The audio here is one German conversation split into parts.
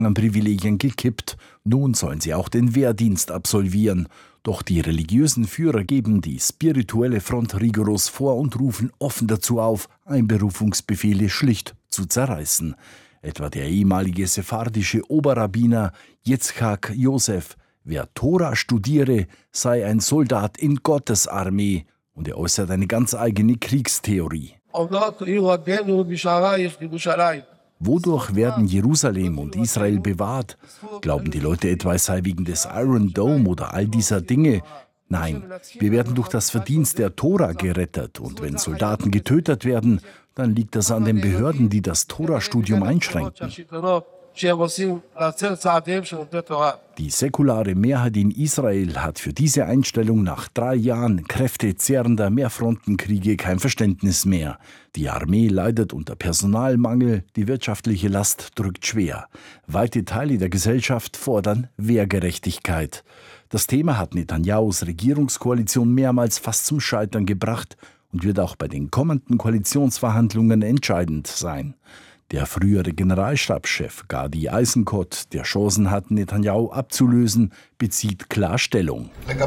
an Privilegien gekippt. Nun sollen sie auch den Wehrdienst absolvieren. Doch die religiösen Führer geben die spirituelle Front rigoros vor und rufen offen dazu auf, Einberufungsbefehle schlicht zu zerreißen. Etwa der ehemalige sephardische Oberrabbiner Yitzchak Yosef: Wer Tora studiere, sei ein Soldat in Gottes Armee. Und er äußert eine ganz eigene Kriegstheorie. Wodurch werden Jerusalem und Israel bewahrt? Glauben die Leute etwa, es sei wegen des Iron Dome oder all dieser Dinge? Nein, wir werden durch das Verdienst der Tora gerettet. Und wenn Soldaten getötet werden, dann liegt das an den Behörden, die das Tora-Studium einschränken. Die säkulare Mehrheit in Israel hat für diese Einstellung nach 3 Jahren kräftezehrender Mehrfrontenkriege kein Verständnis mehr. Die Armee leidet unter Personalmangel, die wirtschaftliche Last drückt schwer. Weite Teile der Gesellschaft fordern Wehrgerechtigkeit. Das Thema hat Netanyahus Regierungskoalition mehrmals fast zum Scheitern gebracht und wird auch bei den kommenden Koalitionsverhandlungen entscheidend sein. Der frühere Generalstabschef Gadi Eisenkot, der Chancen hat, Netanyahu abzulösen, bezieht klar Stellung.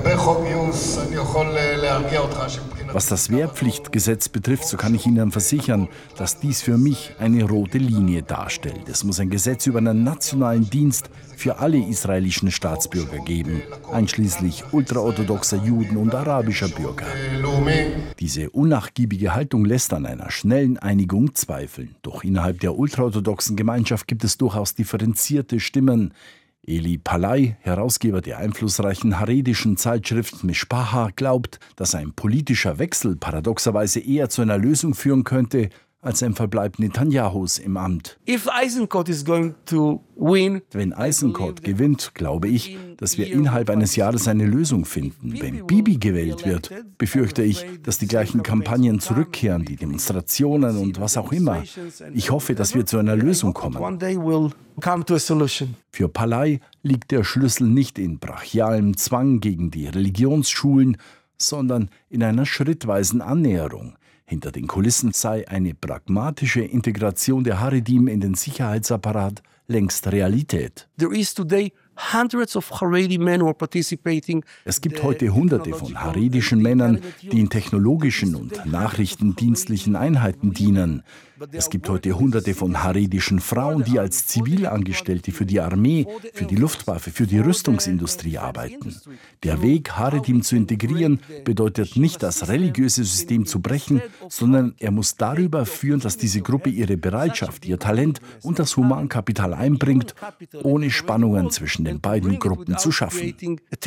Was das Wehrpflichtgesetz betrifft, so kann ich Ihnen versichern, dass dies für mich eine rote Linie darstellt. Es muss ein Gesetz über einen nationalen Dienst für alle israelischen Staatsbürger geben, einschließlich ultraorthodoxer Juden und arabischer Bürger. Diese unnachgiebige Haltung lässt an einer schnellen Einigung zweifeln. Doch innerhalb der ultraorthodoxen Gemeinschaft gibt es durchaus differenzierte Stimmen. Eli Palai, Herausgeber der einflussreichen haredischen Zeitschrift Mishpacha, glaubt, dass ein politischer Wechsel paradoxerweise eher zu einer Lösung führen könnte, als ein Verbleib Netanyahus im Amt. Wenn Eisenkot gewinnt, glaube ich, dass wir innerhalb eines Jahres eine Lösung finden. Wenn Bibi gewählt wird, befürchte ich, dass die gleichen Kampagnen zurückkehren, die Demonstrationen und was auch immer. Ich hoffe, dass wir zu einer Lösung kommen. Für Palai liegt der Schlüssel nicht in brachialem Zwang gegen die Religionsschulen, sondern in einer schrittweisen Annäherung. Hinter den Kulissen sei eine pragmatische Integration der Haredim in den Sicherheitsapparat längst Realität. Es gibt heute Hunderte von haredischen Männern, die in technologischen und nachrichtendienstlichen Einheiten dienen. Es gibt heute Hunderte von haredischen Frauen, die als Zivilangestellte für die Armee, für die Luftwaffe, für die Rüstungsindustrie arbeiten. Der Weg, Haredim zu integrieren, bedeutet nicht, das religiöse System zu brechen, sondern er muss darüber führen, dass diese Gruppe ihre Bereitschaft, ihr Talent und das Humankapital einbringt, ohne Spannungen zwischen den beiden Gruppen zu schaffen.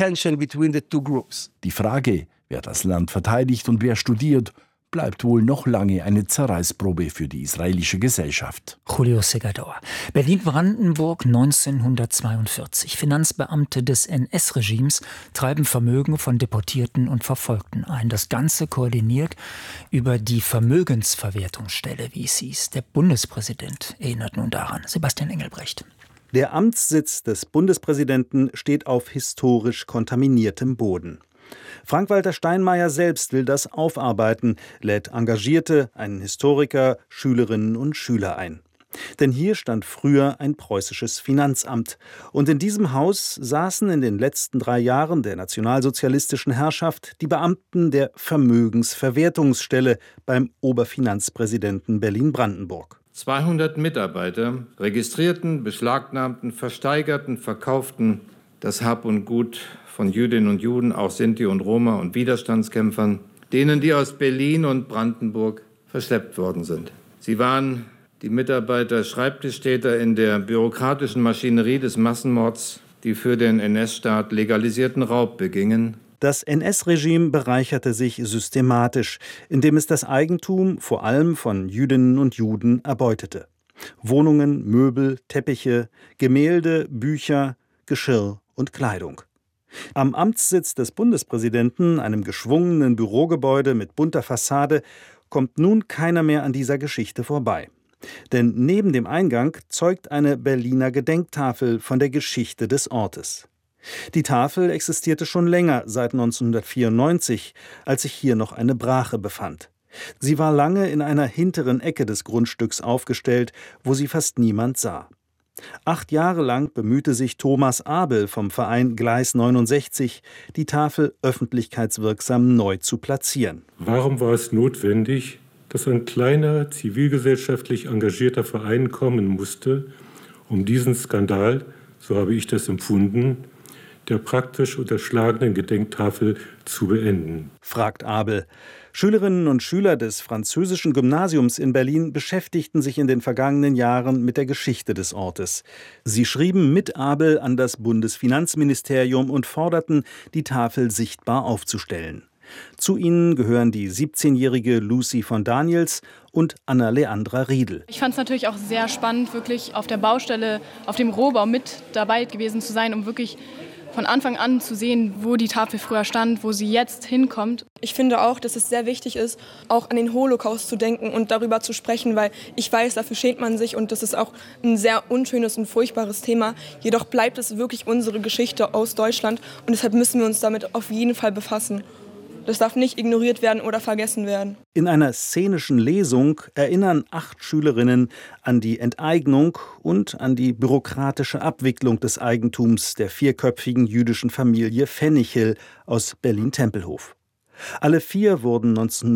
Die Frage, wer das Land verteidigt und wer studiert, bleibt wohl noch lange eine Zerreißprobe für die israelische Gesellschaft. Julio Segador. Berlin-Brandenburg 1942. Finanzbeamte des NS-Regimes treiben Vermögen von Deportierten und Verfolgten ein. Das Ganze koordiniert über die Vermögensverwertungsstelle, wie es hieß. Der Bundespräsident erinnert nun daran. Sebastian Engelbrecht. Der Amtssitz des Bundespräsidenten steht auf historisch kontaminiertem Boden. Frank-Walter Steinmeier selbst will das aufarbeiten, lädt Engagierte, einen Historiker, Schülerinnen und Schüler ein. Denn hier stand früher ein preußisches Finanzamt. Und in diesem Haus saßen in den letzten 3 Jahren der nationalsozialistischen Herrschaft die Beamten der Vermögensverwertungsstelle beim Oberfinanzpräsidenten Berlin-Brandenburg. 200 Mitarbeiter registrierten, beschlagnahmten, versteigerten, verkauften das Hab und Gut von Jüdinnen und Juden, auch Sinti und Roma und Widerstandskämpfern, denen die aus Berlin und Brandenburg verschleppt worden sind. Sie waren die Mitarbeiter Schreibtischtäter in der bürokratischen Maschinerie des Massenmords, die für den NS-Staat legalisierten Raub begingen. Das NS-Regime bereicherte sich systematisch, indem es das Eigentum vor allem von Jüdinnen und Juden erbeutete. Wohnungen, Möbel, Teppiche, Gemälde, Bücher, Geschirr und Kleidung. Am Amtssitz des Bundespräsidenten, einem geschwungenen Bürogebäude mit bunter Fassade, kommt nun keiner mehr an dieser Geschichte vorbei. Denn neben dem Eingang zeugt eine Berliner Gedenktafel von der Geschichte des Ortes. Die Tafel existierte schon länger, seit 1994, als sich hier noch eine Brache befand. Sie war lange in einer hinteren Ecke des Grundstücks aufgestellt, wo sie fast niemand sah. 8 Jahre lang bemühte sich Thomas Abel vom Verein Gleis 69, die Tafel öffentlichkeitswirksam neu zu platzieren. Warum war es notwendig, dass ein kleiner, zivilgesellschaftlich engagierter Verein kommen musste, um diesen Skandal, so habe ich das empfunden, der praktisch unterschlagenen Gedenktafel zu beenden? Fragt Abel. Schülerinnen und Schüler des französischen Gymnasiums in Berlin beschäftigten sich in den vergangenen Jahren mit der Geschichte des Ortes. Sie schrieben mit Abel an das Bundesfinanzministerium und forderten, die Tafel sichtbar aufzustellen. Zu ihnen gehören die 17-jährige Lucy von Daniels und Anna-Leandra Riedel. Ich fand es natürlich auch sehr spannend, wirklich auf der Baustelle, auf dem Rohbau mit dabei gewesen zu sein, um wirklich von Anfang an zu sehen, wo die Tafel früher stand, wo sie jetzt hinkommt. Ich finde auch, dass es sehr wichtig ist, auch an den Holocaust zu denken und darüber zu sprechen, weil ich weiß, dafür schämt man sich und das ist auch ein sehr unschönes und furchtbares Thema. Jedoch bleibt es wirklich unsere Geschichte aus Deutschland und deshalb müssen wir uns damit auf jeden Fall befassen. Das darf nicht ignoriert werden oder vergessen werden. In einer szenischen Lesung erinnern 8 Schülerinnen an die Enteignung und an die bürokratische Abwicklung des Eigentums der 4-köpfigen jüdischen Familie Pfennichel aus Berlin-Tempelhof. Alle 4 wurden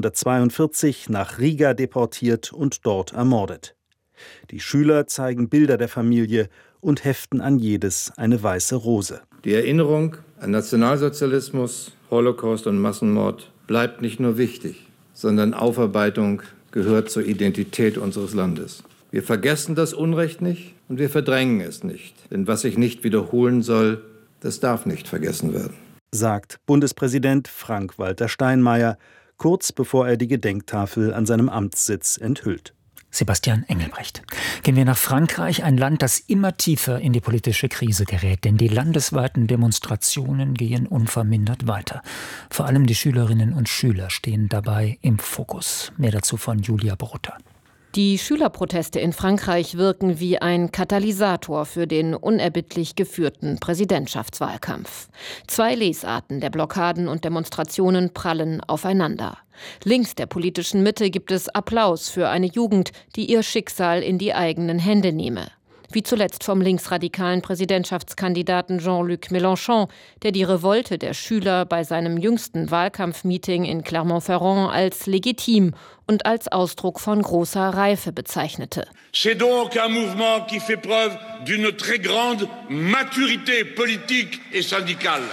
1942 nach Riga deportiert und dort ermordet. Die Schüler zeigen Bilder der Familie und heften an jedes eine weiße Rose. Die Erinnerung an Nationalsozialismus, Holocaust und Massenmord bleibt nicht nur wichtig, sondern Aufarbeitung gehört zur Identität unseres Landes. Wir vergessen das Unrecht nicht und wir verdrängen es nicht. Denn was sich nicht wiederholen soll, das darf nicht vergessen werden. Sagt Bundespräsident Frank-Walter Steinmeier, kurz bevor er die Gedenktafel an seinem Amtssitz enthüllt. Sebastian Engelbrecht. Gehen wir nach Frankreich, ein Land, das immer tiefer in die politische Krise gerät, denn die landesweiten Demonstrationen gehen unvermindert weiter. Vor allem die Schülerinnen und Schüler stehen dabei im Fokus. Mehr dazu von Julia Borutta. Die Schülerproteste in Frankreich wirken wie ein Katalysator für den unerbittlich geführten Präsidentschaftswahlkampf. 2 Lesarten der Blockaden und Demonstrationen prallen aufeinander. Links der politischen Mitte gibt es Applaus für eine Jugend, die ihr Schicksal in die eigenen Hände nehme. Wie zuletzt vom linksradikalen Präsidentschaftskandidaten Jean-Luc Mélenchon, der die Revolte der Schüler bei seinem jüngsten Wahlkampfmeeting in Clermont-Ferrand als legitim und als Ausdruck von großer Reife bezeichnete. C'est donc un mouvement qui fait preuve d'une très grande maturité politique et syndicale.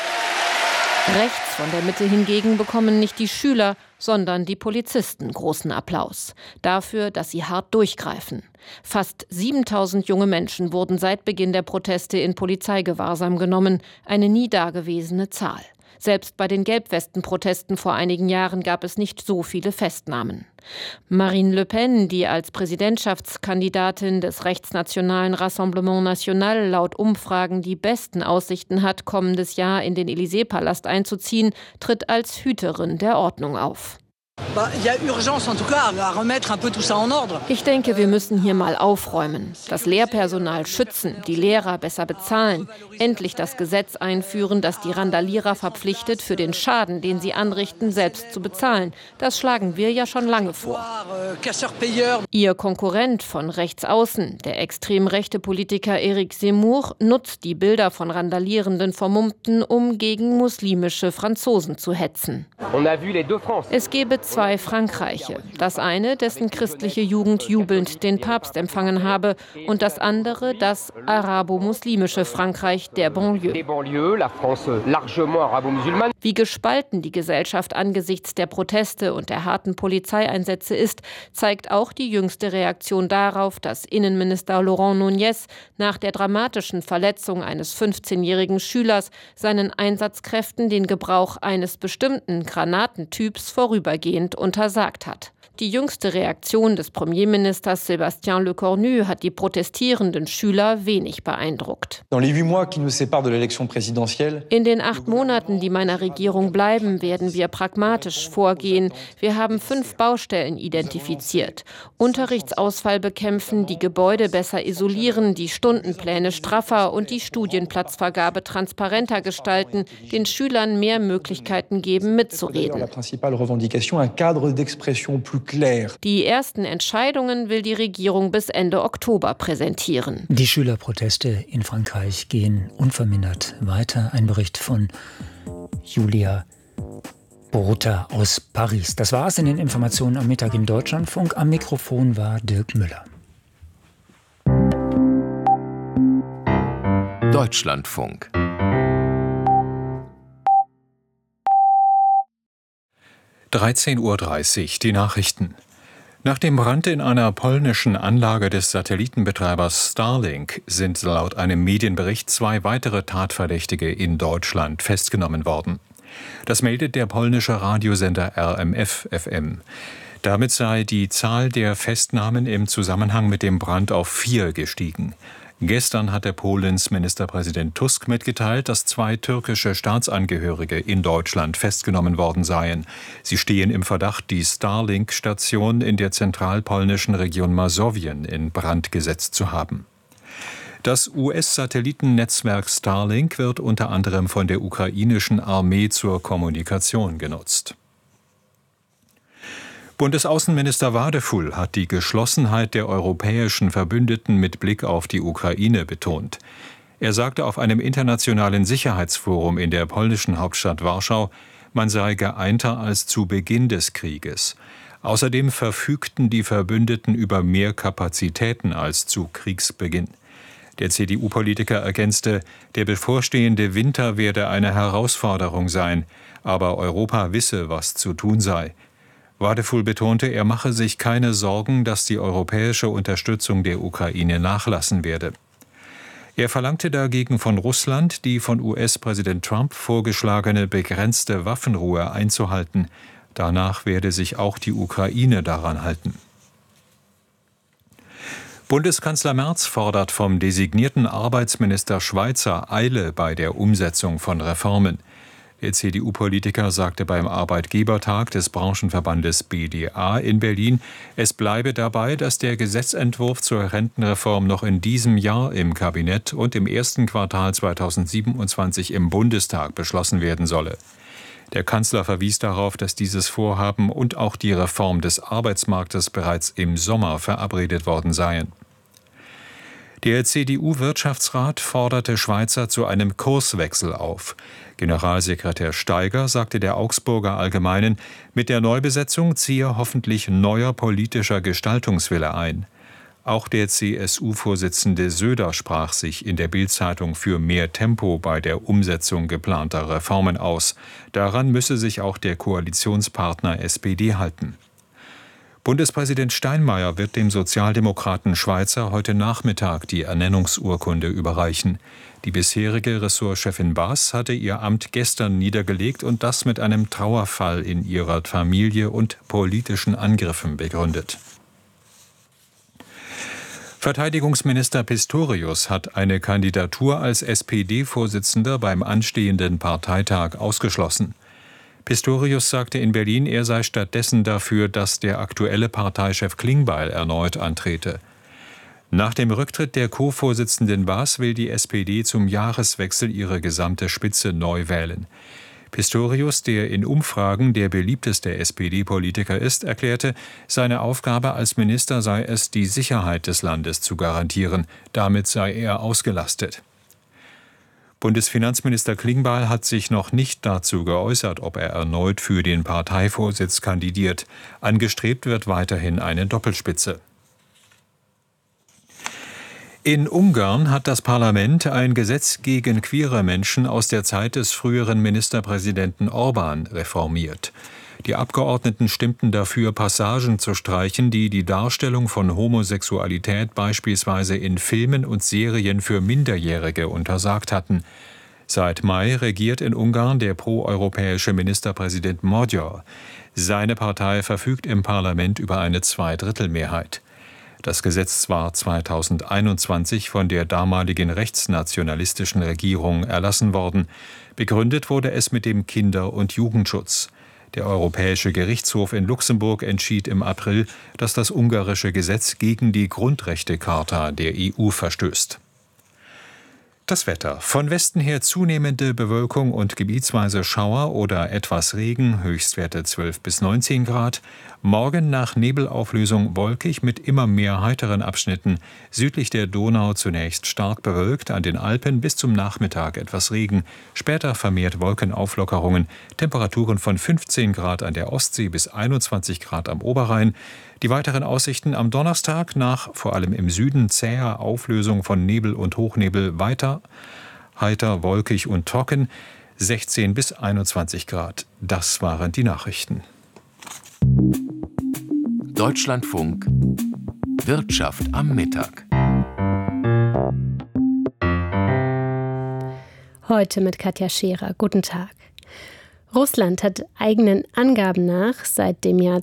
Rechts von der Mitte hingegen bekommen nicht die Schüler, sondern die Polizisten großen Applaus. Dafür, dass sie hart durchgreifen. Fast 7000 junge Menschen wurden seit Beginn der Proteste in Polizeigewahrsam genommen, eine nie dagewesene Zahl. Selbst bei den Gelbwesten-Protesten vor einigen Jahren gab es nicht so viele Festnahmen. Marine Le Pen, die als Präsidentschaftskandidatin des rechtsnationalen Rassemblement National laut Umfragen die besten Aussichten hat, kommendes Jahr in den Élysée-Palast einzuziehen, tritt als Hüterin der Ordnung auf. Ich denke, wir müssen hier mal aufräumen, das Lehrpersonal schützen, die Lehrer besser bezahlen, endlich das Gesetz einführen, das die Randalierer verpflichtet, für den Schaden, den sie anrichten, selbst zu bezahlen. Das schlagen wir ja schon lange vor. Ihr Konkurrent von rechts außen, der extrem rechte Politiker Éric Zemmour, nutzt die Bilder von randalierenden Vermummten, um gegen muslimische Franzosen zu hetzen. Es gebe 2 Frankreiche. Das eine, dessen christliche Jugend jubelnd den Papst empfangen habe, und das andere, das arabo-muslimische Frankreich der Banlieue. Wie gespalten die Gesellschaft angesichts der Proteste und der harten Polizeieinsätze ist, zeigt auch die jüngste Reaktion darauf, dass Innenminister Laurent Nunez nach der dramatischen Verletzung eines 15-jährigen Schülers seinen Einsatzkräften den Gebrauch eines bestimmten Granatentyps vorübergehend untersagt hat. Die jüngste Reaktion des Premierministers Sébastien Lecornu hat die protestierenden Schüler wenig beeindruckt. In den 8 Monaten, die meiner Regierung bleiben, werden wir pragmatisch vorgehen. Wir haben 5 Baustellen identifiziert. Unterrichtsausfall bekämpfen, die Gebäude besser isolieren, die Stundenpläne straffer und die Studienplatzvergabe transparenter gestalten, den Schülern mehr Möglichkeiten geben, mitzureden. Die ersten Entscheidungen will die Regierung bis Ende Oktober präsentieren. Die Schülerproteste in Frankreich gehen unvermindert weiter. Ein Bericht von Julia Borota aus Paris. Das war es in den Informationen am Mittag im Deutschlandfunk. Am Mikrofon war Dirk Müller. Deutschlandfunk. (13:30 Uhr), die Nachrichten. Nach dem Brand in einer polnischen Anlage des Satellitenbetreibers Starlink sind laut einem Medienbericht 2 weitere Tatverdächtige in Deutschland festgenommen worden. Das meldet der polnische Radiosender RMF-FM. Damit sei die Zahl der Festnahmen im Zusammenhang mit dem Brand auf 4 gestiegen. Gestern hatte Polens Ministerpräsident Tusk mitgeteilt, dass 2 türkische Staatsangehörige in Deutschland festgenommen worden seien. Sie stehen im Verdacht, die Starlink-Station in der zentralpolnischen Region Masowien in Brand gesetzt zu haben. Das US-Satellitennetzwerk Starlink wird unter anderem von der ukrainischen Armee zur Kommunikation genutzt. Bundesaußenminister Wadefull hat die Geschlossenheit der europäischen Verbündeten mit Blick auf die Ukraine betont. Er sagte auf einem internationalen Sicherheitsforum in der polnischen Hauptstadt Warschau, man sei geeinter als zu Beginn des Krieges. Außerdem verfügten die Verbündeten über mehr Kapazitäten als zu Kriegsbeginn. Der CDU-Politiker ergänzte, der bevorstehende Winter werde eine Herausforderung sein, aber Europa wisse, was zu tun sei. Wadefull betonte, er mache sich keine Sorgen, dass die europäische Unterstützung der Ukraine nachlassen werde. Er verlangte dagegen von Russland, die von US-Präsident Trump vorgeschlagene begrenzte Waffenruhe einzuhalten. Danach werde sich auch die Ukraine daran halten. Bundeskanzler Merz fordert vom designierten Arbeitsminister Schweizer Eile bei der Umsetzung von Reformen. Der CDU-Politiker sagte beim Arbeitgebertag des Branchenverbandes BDA in Berlin, es bleibe dabei, dass der Gesetzentwurf zur Rentenreform noch in diesem Jahr im Kabinett und im ersten Quartal 2027 im Bundestag beschlossen werden solle. Der Kanzler verwies darauf, dass dieses Vorhaben und auch die Reform des Arbeitsmarktes bereits im Sommer verabredet worden seien. Der CDU-Wirtschaftsrat forderte Schweizer zu einem Kurswechsel auf. Generalsekretär Steiger sagte der Augsburger Allgemeinen, mit der Neubesetzung ziehe hoffentlich neuer politischer Gestaltungswille ein. Auch der CSU-Vorsitzende Söder sprach sich in der Bild-Zeitung für mehr Tempo bei der Umsetzung geplanter Reformen aus. Daran müsse sich auch der Koalitionspartner SPD halten. Bundespräsident Steinmeier wird dem Sozialdemokraten Schweizer heute Nachmittag die Ernennungsurkunde überreichen. Die bisherige Ressortchefin Baas hatte ihr Amt gestern niedergelegt und das mit einem Trauerfall in ihrer Familie und politischen Angriffen begründet. Verteidigungsminister Pistorius hat eine Kandidatur als SPD-Vorsitzender beim anstehenden Parteitag ausgeschlossen. Pistorius sagte in Berlin, er sei stattdessen dafür, dass der aktuelle Parteichef Klingbeil erneut antrete. Nach dem Rücktritt der Co-Vorsitzenden Baas will die SPD zum Jahreswechsel ihre gesamte Spitze neu wählen. Pistorius, der in Umfragen der beliebteste SPD-Politiker ist, erklärte, seine Aufgabe als Minister sei es, die Sicherheit des Landes zu garantieren. Damit sei er ausgelastet. Bundesfinanzminister Klingbeil hat sich noch nicht dazu geäußert, ob er erneut für den Parteivorsitz kandidiert. Angestrebt wird weiterhin eine Doppelspitze. In Ungarn hat das Parlament ein Gesetz gegen queere Menschen aus der Zeit des früheren Ministerpräsidenten Orbán reformiert. Die Abgeordneten stimmten dafür, Passagen zu streichen, die die Darstellung von Homosexualität beispielsweise in Filmen und Serien für Minderjährige untersagt hatten. Seit Mai regiert in Ungarn der proeuropäische Ministerpräsident Magyar. Seine Partei verfügt im Parlament über eine Zweidrittelmehrheit. Das Gesetz war 2021 von der damaligen rechtsnationalistischen Regierung erlassen worden. Begründet wurde es mit dem Kinder- und Jugendschutz. Der Europäische Gerichtshof in Luxemburg entschied im April, dass das ungarische Gesetz gegen die Grundrechtecharta der EU verstößt. Das Das Wetter. Von Westen her zunehmende Bewölkung und gebietsweise Schauer oder etwas Regen, Höchstwerte 12 bis 19 Grad. Morgen nach Nebelauflösung wolkig mit immer mehr heiteren Abschnitten. Südlich der Donau zunächst stark bewölkt, an den Alpen bis zum Nachmittag etwas Regen. Später vermehrt Wolkenauflockerungen. Temperaturen von 15 Grad an der Ostsee bis 21 Grad am Oberrhein. Die weiteren Aussichten am Donnerstag nach vor allem im Süden zäher Auflösung von Nebel und Hochnebel weiter heiter, wolkig und trocken, 16 bis 21 Grad. Das waren die Nachrichten. Deutschlandfunk Wirtschaft am Mittag. Heute mit Katja Scherer. Guten Tag. Russland hat eigenen Angaben nach seit dem Jahr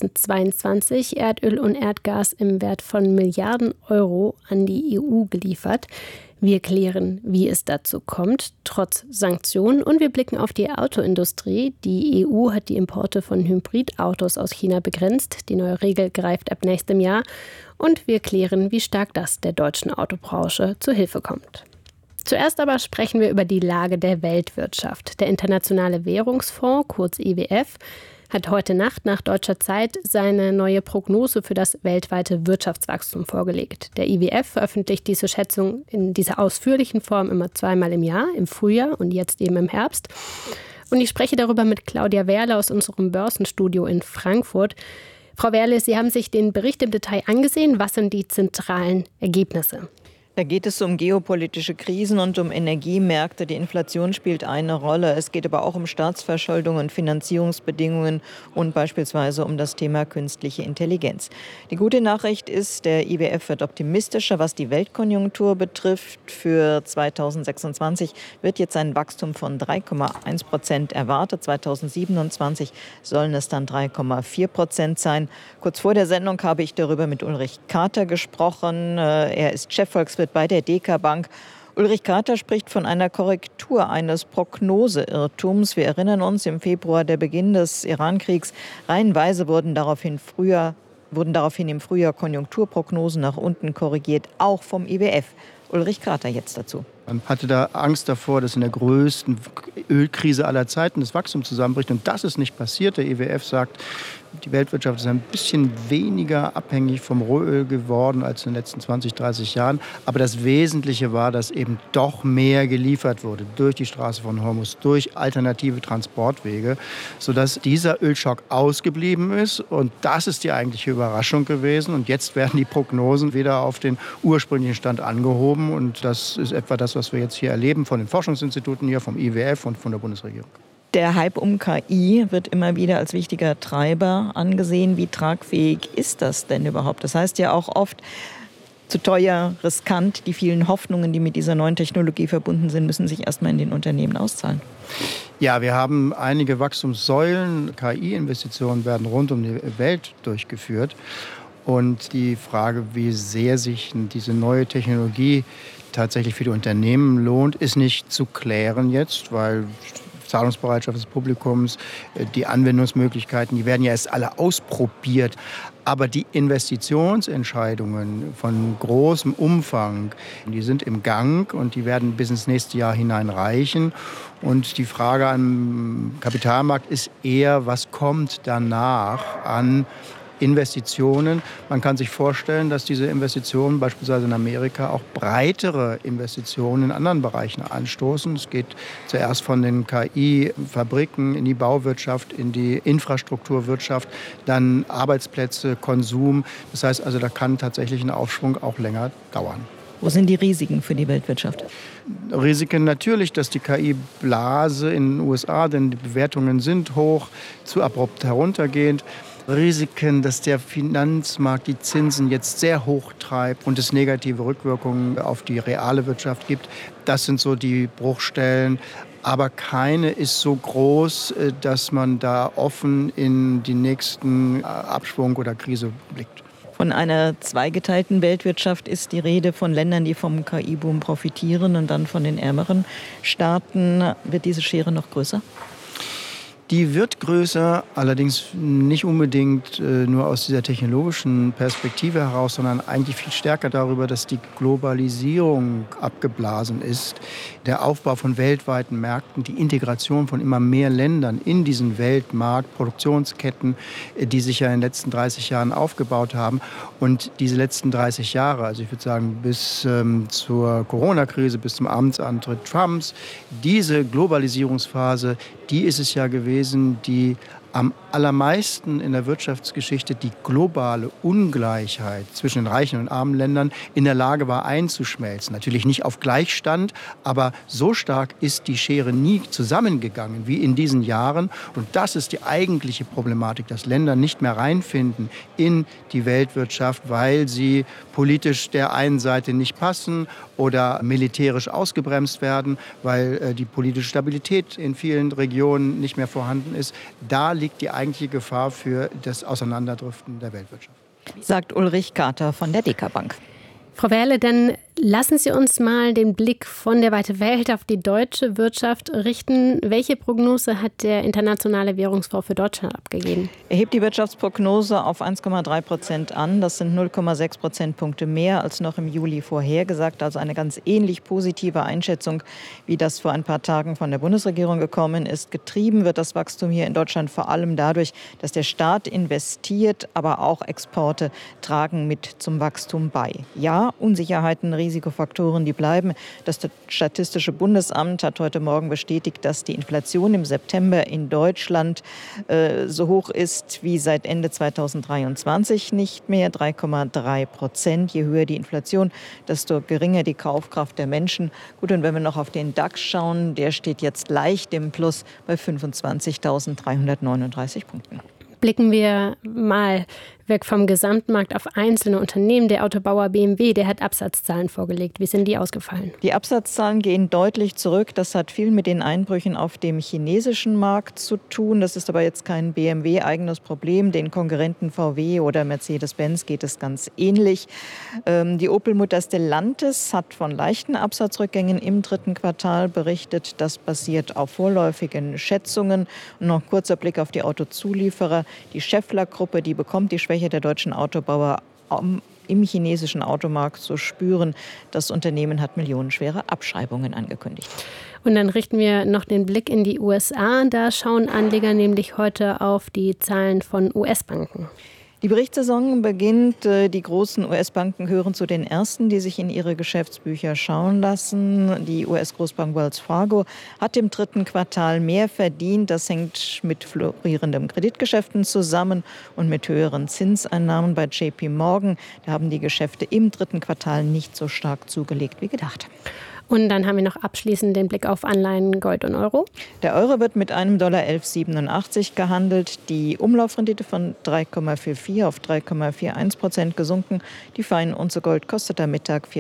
2022 Erdöl und Erdgas im Wert von Milliarden Euro an die EU geliefert. Wir klären, wie es dazu kommt, trotz Sanktionen. Und wir blicken auf die Autoindustrie. Die EU hat die Importe von Hybridautos aus China begrenzt. Die neue Regel greift ab nächstem Jahr. Und wir klären, wie stark das der deutschen Autobranche zu Hilfe kommt. Zuerst aber sprechen wir über die Lage der Weltwirtschaft. Der Internationale Währungsfonds, kurz IWF, hat heute Nacht nach deutscher Zeit seine neue Prognose für das weltweite Wirtschaftswachstum vorgelegt. Der IWF veröffentlicht diese Schätzung in dieser ausführlichen Form immer zweimal im Jahr, im Frühjahr und jetzt eben im Herbst. Und ich spreche darüber mit Claudia Werle aus unserem Börsenstudio in Frankfurt. Frau Werle, Sie haben sich den Bericht im Detail angesehen. Was sind die zentralen Ergebnisse? Da geht es um geopolitische Krisen und um Energiemärkte. Die Inflation spielt eine Rolle. Es geht aber auch um Staatsverschuldung und Finanzierungsbedingungen und beispielsweise um das Thema künstliche Intelligenz. Die gute Nachricht ist, der IWF wird optimistischer, was die Weltkonjunktur betrifft. Für 2026 wird jetzt ein Wachstum von 3,1% erwartet. 2027 sollen es dann 3,4% sein. Kurz vor der Sendung habe ich darüber mit Ulrich Kater gesprochen. Er ist Chefvolkswirt bei der DK Bank. Ulrich Kater spricht von einer Korrektur eines Prognoseirrtums. Wir erinnern uns, im Februar der Beginn des Iran-Kriegs. Reihenweise wurden daraufhin im Frühjahr Konjunkturprognosen nach unten korrigiert, auch vom IWF. Ulrich Kater jetzt dazu. Man hatte da Angst davor, dass in der größten Ölkrise aller Zeiten das Wachstum zusammenbricht. Und das ist nicht passiert. Der IWF sagt, die Weltwirtschaft ist ein bisschen weniger abhängig vom Rohöl geworden als in den letzten 20, 30 Jahren. Aber das Wesentliche war, dass eben doch mehr geliefert wurde durch die Straße von Hormuz, durch alternative Transportwege, sodass dieser Ölschock ausgeblieben ist. Und das ist die eigentliche Überraschung gewesen. Und jetzt werden die Prognosen wieder auf den ursprünglichen Stand angehoben. Und das ist etwa das, was wir jetzt hier erleben von den Forschungsinstituten hier, vom IWF und von der Bundesregierung. Der Hype um KI wird immer wieder als wichtiger Treiber angesehen. Wie tragfähig ist das denn überhaupt? Das heißt ja auch oft, zu teuer, riskant. Die vielen Hoffnungen, die mit dieser neuen Technologie verbunden sind, müssen sich erstmal in den Unternehmen auszahlen. Ja, wir haben einige Wachstumssäulen. KI-Investitionen werden rund um die Welt durchgeführt. Und die Frage, wie sehr sich diese neue Technologie tatsächlich für die Unternehmen lohnt, ist nicht zu klären jetzt, weil Zahlungsbereitschaft des Publikums, die Anwendungsmöglichkeiten, die werden ja erst alle ausprobiert. Aber die Investitionsentscheidungen von großem Umfang, die sind im Gang und die werden bis ins nächste Jahr hinein reichen. Und die Frage am Kapitalmarkt ist eher, was kommt danach an Investitionen. Man kann sich vorstellen, dass diese Investitionen beispielsweise in Amerika auch breitere Investitionen in anderen Bereichen anstoßen. Es geht zuerst von den KI-Fabriken in die Bauwirtschaft, in die Infrastrukturwirtschaft, dann Arbeitsplätze, Konsum. Das heißt also, da kann tatsächlich ein Aufschwung auch länger dauern. Wo sind die Risiken für die Weltwirtschaft? Risiken natürlich, dass die KI-Blase in den USA, denn die Bewertungen sind hoch, zu abrupt heruntergehend. Risiken, dass der Finanzmarkt die Zinsen jetzt sehr hoch treibt und es negative Rückwirkungen auf die reale Wirtschaft gibt. Das sind so die Bruchstellen. Aber keine ist so groß, dass man da offen in die nächsten Abschwung oder Krise blickt. Von einer zweigeteilten Weltwirtschaft ist die Rede, von Ländern, die vom KI-Boom profitieren und dann von den ärmeren Staaten. Wird diese Schere noch größer? Die wird größer, allerdings nicht unbedingt nur aus dieser technologischen Perspektive heraus, sondern eigentlich viel stärker darüber, dass die Globalisierung abgeblasen ist. Der Aufbau von weltweiten Märkten, die Integration von immer mehr Ländern in diesen Weltmarkt, Produktionsketten, die sich ja in den letzten 30 Jahren aufgebaut haben. Und diese letzten 30 Jahre, also ich würde sagen bis zur Corona-Krise, bis zum Amtsantritt Trumps, diese Globalisierungsphase, die ist es ja gewesen, die am allermeisten in der Wirtschaftsgeschichte die globale Ungleichheit zwischen den reichen und armen Ländern in der Lage war einzuschmelzen. Natürlich nicht auf Gleichstand, aber so stark ist die Schere nie zusammengegangen wie in diesen Jahren. Und das ist die eigentliche Problematik, dass Länder nicht mehr reinfinden in die Weltwirtschaft, weil sie politisch der einen Seite nicht passen oder militärisch ausgebremst werden, weil die politische Stabilität in vielen Regionen nicht mehr vorhanden ist. Da liegt die eigentliche Gefahr für das Auseinanderdriften der Weltwirtschaft. Sagt Ulrich Kater von der DK Bank. Frau Werle, dann lassen Sie uns mal den Blick von der weiten Welt auf die deutsche Wirtschaft richten. Welche Prognose hat der Internationale Währungsfonds für Deutschland abgegeben? Er hebt die Wirtschaftsprognose auf 1,3% an. Das sind 0,6 Prozentpunkte mehr als noch im Juli vorhergesagt. Also eine ganz ähnlich positive Einschätzung, wie das vor ein paar Tagen von der Bundesregierung gekommen ist. Getrieben wird das Wachstum hier in Deutschland vor allem dadurch, dass der Staat investiert, aber auch Exporte tragen mit zum Wachstum bei. Ja, Unsicherheiten, Risikofaktoren, die bleiben. Das Statistische Bundesamt hat heute Morgen bestätigt, dass die Inflation im September in Deutschland so hoch ist wie seit Ende 2023 nicht mehr, 3,3%. Je höher die Inflation, desto geringer die Kaufkraft der Menschen. Gut, und wenn wir noch auf den DAX schauen, der steht jetzt leicht im Plus bei 25.339 Punkten. Blicken wir mal weg vom Gesamtmarkt auf einzelne Unternehmen. Der Autobauer BMW, der hat Absatzzahlen vorgelegt. Wie sind die ausgefallen? Die Absatzzahlen gehen deutlich zurück. Das hat viel mit den Einbrüchen auf dem chinesischen Markt zu tun. Das ist aber jetzt kein BMW-eigenes Problem. Den Konkurrenten VW oder Mercedes-Benz geht es ganz ähnlich. Die Opel-Mutter Stellantis hat von leichten Absatzrückgängen im dritten Quartal berichtet. Das basiert auf vorläufigen Schätzungen. Und noch ein kurzer Blick auf die Autozulieferer. Die Schaeffler-Gruppe, die bekommt die Schwäche der deutschen Autobauer im chinesischen Automarkt zu spüren. Das Unternehmen hat millionenschwere Abschreibungen angekündigt. Und dann richten wir noch den Blick in die USA. Da schauen Anleger nämlich heute auf die Zahlen von US-Banken. Die Berichtssaison beginnt. Die großen US-Banken gehören zu den ersten, die sich in ihre Geschäftsbücher schauen lassen. Die US-Großbank Wells Fargo hat im dritten Quartal mehr verdient. Das hängt mit florierenden Kreditgeschäften zusammen und mit höheren Zinseinnahmen bei JP Morgan. Da haben die Geschäfte im dritten Quartal nicht so stark zugelegt wie gedacht. Und dann haben wir noch abschließend den Blick auf Anleihen, Gold und Euro. Der Euro wird mit einem $11,87 gehandelt. Die Umlaufrendite von 3,44 auf 3,41% gesunken. Die Feinunze Gold kostet am Mittag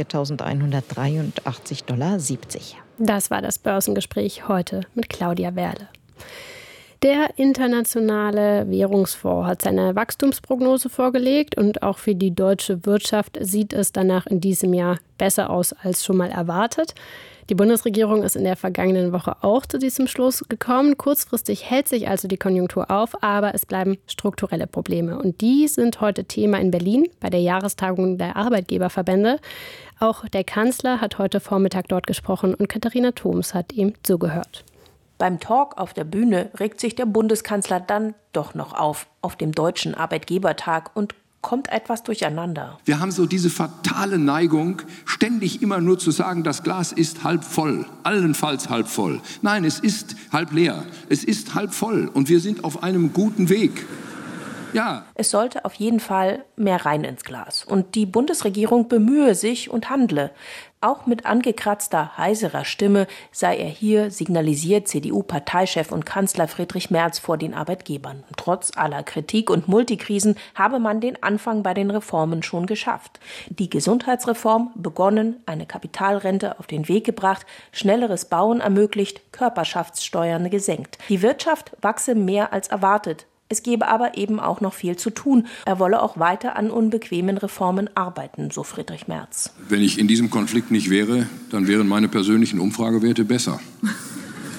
$4.183,70. Das war das Börsengespräch heute mit Claudia Werle. Der Internationale Währungsfonds hat seine Wachstumsprognose vorgelegt und auch für die deutsche Wirtschaft sieht es danach in diesem Jahr besser aus als schon mal erwartet. Die Bundesregierung ist in der vergangenen Woche auch zu diesem Schluss gekommen. Kurzfristig hält sich also die Konjunktur auf, aber es bleiben strukturelle Probleme. Und die sind heute Thema in Berlin bei der Jahrestagung der Arbeitgeberverbände. Auch der Kanzler hat heute Vormittag dort gesprochen und Katharina Thoms hat ihm zugehört. Beim Talk auf der Bühne regt sich der Bundeskanzler dann doch noch auf dem Deutschen Arbeitgebertag und kommt etwas durcheinander. Wir haben so diese fatale Neigung, ständig immer nur zu sagen, das Glas ist halb voll, allenfalls halb voll. Nein, es ist halb leer, es ist halb voll und wir sind auf einem guten Weg. Ja. Es sollte auf jeden Fall mehr rein ins Glas. Und die Bundesregierung bemühe sich und handle. Auch mit angekratzter, heiserer Stimme sei er hier, signalisiert CDU-Parteichef und Kanzler Friedrich Merz vor den Arbeitgebern. Trotz aller Kritik und Multikrisen habe man den Anfang bei den Reformen schon geschafft. Die Gesundheitsreform begonnen, eine Kapitalrente auf den Weg gebracht, schnelleres Bauen ermöglicht, Körperschaftssteuern gesenkt. Die Wirtschaft wachse mehr als erwartet. Es gebe aber eben auch noch viel zu tun. Er wolle auch weiter an unbequemen Reformen arbeiten, so Friedrich Merz. Wenn ich in diesem Konflikt nicht wäre, dann wären meine persönlichen Umfragewerte besser.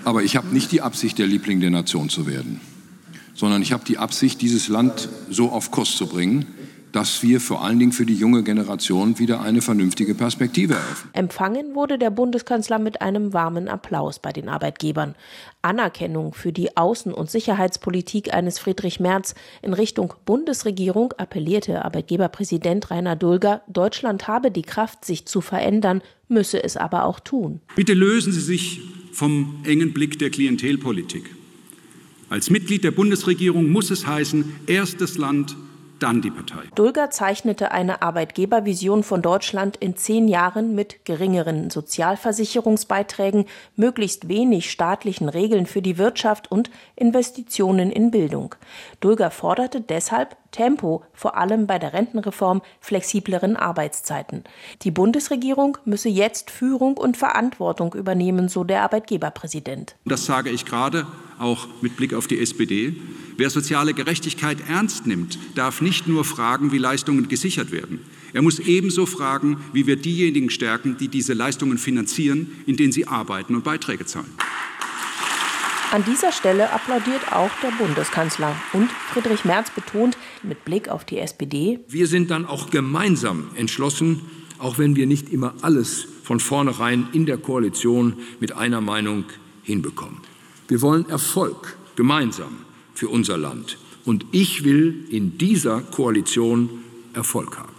Aber ich habe nicht die Absicht, der Liebling der Nation zu werden, sondern ich habe die Absicht, dieses Land so auf Kurs zu bringen, dass wir vor allen Dingen für die junge Generation wieder eine vernünftige Perspektive eröffnen. Empfangen wurde der Bundeskanzler mit einem warmen Applaus bei den Arbeitgebern. Anerkennung für die Außen- und Sicherheitspolitik eines Friedrich Merz in Richtung Bundesregierung appellierte Arbeitgeberpräsident Rainer Dulger, Deutschland habe die Kraft, sich zu verändern, müsse es aber auch tun. Bitte lösen Sie sich vom engen Blick der Klientelpolitik. Als Mitglied der Bundesregierung muss es heißen, erst das Land, dann die Partei. Dulger zeichnete eine Arbeitgebervision von Deutschland in 10 Jahren mit geringeren Sozialversicherungsbeiträgen, möglichst wenig staatlichen Regeln für die Wirtschaft und Investitionen in Bildung. Dulger forderte deshalb Tempo, vor allem bei der Rentenreform, flexibleren Arbeitszeiten. Die Bundesregierung müsse jetzt Führung und Verantwortung übernehmen, so der Arbeitgeberpräsident. Das sage ich gerade auch mit Blick auf die SPD. Wer soziale Gerechtigkeit ernst nimmt, darf nicht nur fragen, wie Leistungen gesichert werden. Er muss ebenso fragen, wie wir diejenigen stärken, die diese Leistungen finanzieren, indem sie arbeiten und Beiträge zahlen. An dieser Stelle applaudiert auch der Bundeskanzler. Und Friedrich Merz betont mit Blick auf die SPD: Wir sind dann auch gemeinsam entschlossen, auch wenn wir nicht immer alles von vornherein in der Koalition mit einer Meinung hinbekommen. Wir wollen Erfolg gemeinsam für unser Land. Und ich will in dieser Koalition Erfolg haben.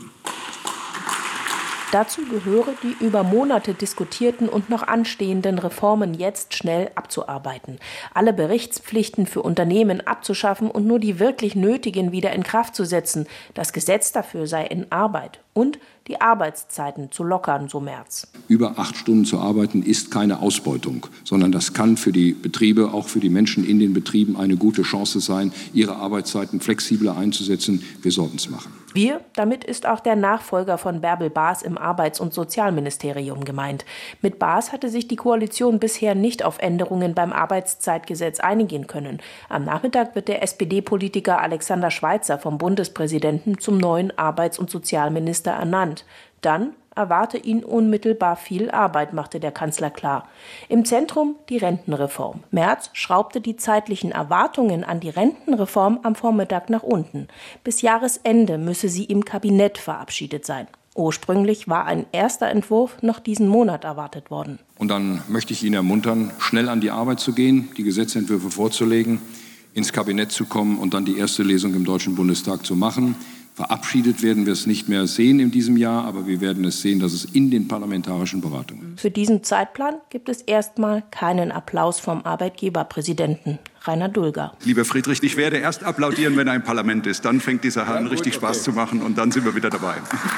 Dazu gehöre, die über Monate diskutierten und noch anstehenden Reformen jetzt schnell abzuarbeiten. Alle Berichtspflichten für Unternehmen abzuschaffen und nur die wirklich nötigen wieder in Kraft zu setzen. Das Gesetz dafür sei in Arbeit. Und die Arbeitszeiten zu lockern, so Merz. Über 8 Stunden zu arbeiten ist keine Ausbeutung, sondern das kann für die Betriebe, auch für die Menschen in den Betrieben eine gute Chance sein, ihre Arbeitszeiten flexibler einzusetzen. Wir sollten es machen. Wir, damit ist auch der Nachfolger von Bärbel Baas im Arbeits- und Sozialministerium gemeint. Mit Baas hatte sich die Koalition bisher nicht auf Änderungen beim Arbeitszeitgesetz einigen können. Am Nachmittag wird der SPD-Politiker Alexander Schweitzer vom Bundespräsidenten zum neuen Arbeits- und Sozialminister ernannt. Dann erwarte ihn unmittelbar viel Arbeit, machte der Kanzler klar. Im Zentrum die Rentenreform. Merz schraubte die zeitlichen Erwartungen an die Rentenreform am Vormittag nach unten. Bis Jahresende müsse sie im Kabinett verabschiedet sein. Ursprünglich war ein erster Entwurf noch diesen Monat erwartet worden. Und dann möchte ich ihn ermuntern, schnell an die Arbeit zu gehen, die Gesetzentwürfe vorzulegen, ins Kabinett zu kommen und dann die erste Lesung im Deutschen Bundestag zu machen. Verabschiedet werden wir es nicht mehr sehen in diesem Jahr, aber wir werden es sehen, dass es in den parlamentarischen Beratungen. Für diesen Zeitplan gibt es erstmal keinen Applaus vom Arbeitgeberpräsidenten Rainer Dulger. Lieber Friedrich, ich werde erst applaudieren, wenn er im Parlament ist. Dann fängt dieser Herr an, richtig Spaß zu machen und dann sind wir wieder dabei.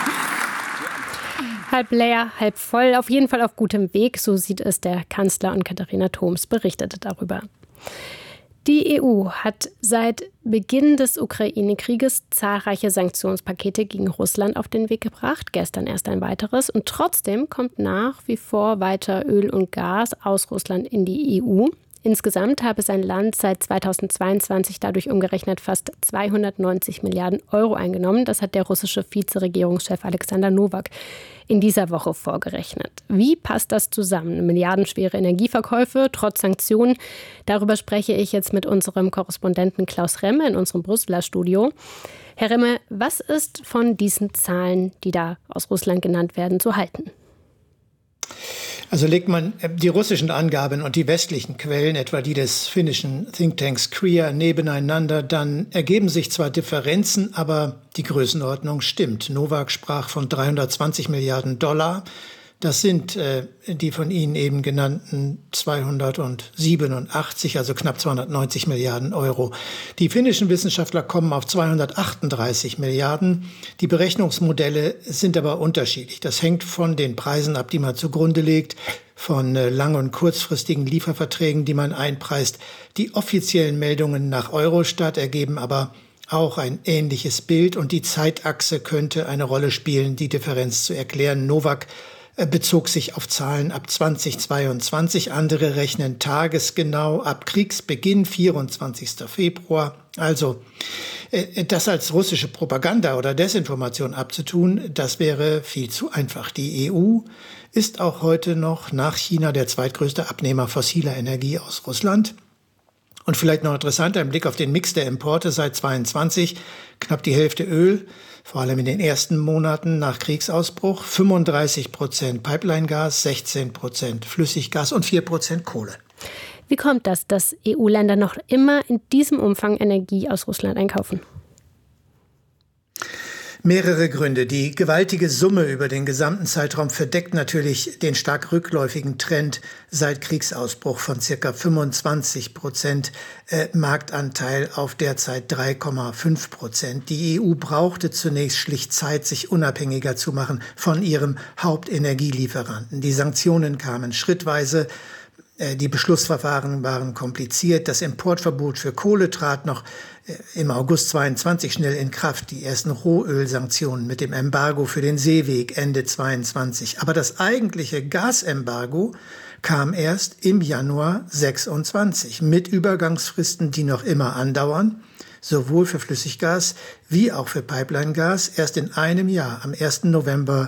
Halb leer, halb voll, auf jeden Fall auf gutem Weg, so sieht es der Kanzler, und Katharina Thoms berichtete darüber. Die EU hat seit Beginn des Ukraine-Krieges zahlreiche Sanktionspakete gegen Russland auf den Weg gebracht, gestern erst ein weiteres. Und trotzdem kommt nach wie vor weiter Öl und Gas aus Russland in die EU. Insgesamt habe sein Land seit 2022 dadurch umgerechnet fast 290 Milliarden Euro eingenommen. Das hat der russische Vizeregierungschef Alexander Nowak in dieser Woche vorgerechnet. Wie passt das zusammen? Milliardenschwere Energieverkäufe trotz Sanktionen. Darüber spreche ich jetzt mit unserem Korrespondenten Klaus Remme in unserem Brüsseler Studio. Herr Remme, was ist von diesen Zahlen, die da aus Russland genannt werden, zu halten? Also legt man die russischen Angaben und die westlichen Quellen, etwa die des finnischen Thinktanks Krea, nebeneinander, dann ergeben sich zwar Differenzen, aber die Größenordnung stimmt. Nowak sprach von 320 Milliarden $. Das sind die von Ihnen eben genannten 287, also knapp 290 Milliarden Euro. Die finnischen Wissenschaftler kommen auf 238 Milliarden. Die Berechnungsmodelle sind aber unterschiedlich. Das hängt von den Preisen ab, die man zugrunde legt, von lang- und kurzfristigen Lieferverträgen, die man einpreist. Die offiziellen Meldungen nach Eurostat ergeben aber auch ein ähnliches Bild, und die Zeitachse könnte eine Rolle spielen, die Differenz zu erklären. Nowak bezog sich auf Zahlen ab 2022. Andere rechnen tagesgenau ab Kriegsbeginn, 24. Februar. Also das als russische Propaganda oder Desinformation abzutun, das wäre viel zu einfach. Die EU ist auch heute noch nach China der zweitgrößte Abnehmer fossiler Energie aus Russland. Und vielleicht noch interessanter im Blick auf den Mix der Importe seit 2022, knapp die Hälfte Öl, vor allem in den ersten Monaten nach Kriegsausbruch, 35% Pipeline-Gas, 16% Flüssiggas und 4% Kohle. Wie kommt das, dass EU-Länder noch immer in diesem Umfang Energie aus Russland einkaufen? Mehrere Gründe. Die gewaltige Summe über den gesamten Zeitraum verdeckt natürlich den stark rückläufigen Trend seit Kriegsausbruch von ca. 25% Marktanteil auf derzeit 3,5%. Die EU brauchte zunächst schlicht Zeit, sich unabhängiger zu machen von ihrem Hauptenergielieferanten. Die Sanktionen kamen schrittweise. Die Beschlussverfahren waren kompliziert. Das Importverbot für Kohle trat noch im August 22 schnell in Kraft. Die ersten Rohölsanktionen mit dem Embargo für den Seeweg Ende 22. Aber das eigentliche Gasembargo kam erst im Januar 26 mit Übergangsfristen, die noch immer andauern. Sowohl für Flüssiggas wie auch für Pipeline-Gas. Erst in einem Jahr, am 1. November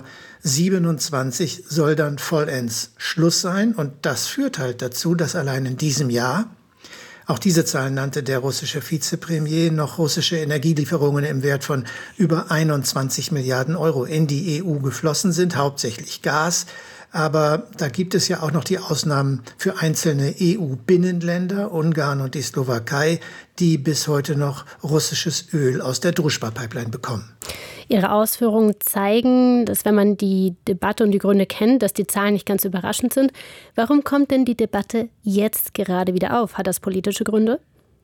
27, soll dann vollends Schluss sein. Und das führt halt dazu, dass allein in diesem Jahr, auch diese Zahlen nannte der russische Vizepremier, noch russische Energielieferungen im Wert von über 21 Milliarden Euro in die EU geflossen sind, hauptsächlich Gas. Aber da gibt es ja auch noch die Ausnahmen für einzelne EU-Binnenländer, Ungarn und die Slowakei, die bis heute noch russisches Öl aus der Druschba-Pipeline bekommen. Ihre Ausführungen zeigen, dass wenn man die Debatte und die Gründe kennt, dass die Zahlen nicht ganz überraschend sind. Warum kommt denn die Debatte jetzt gerade wieder auf? Hat das politische Gründe?